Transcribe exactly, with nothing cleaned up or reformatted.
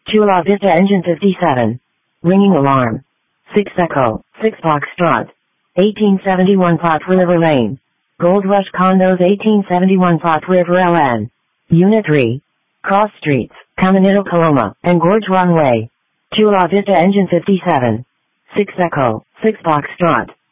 Chula Vista Engine fifty-seven. Ringing alarm. six Echo, six Foxtrot. eighteen seventy-one Pot River Lane. Gold Rush Condos eighteen seventy-one Pot River L N. Unit three. Cross Streets, Caminito Coloma, and Gorge Runway. Chula Vista Engine fifty-seven. six Echo, six Foxtrot.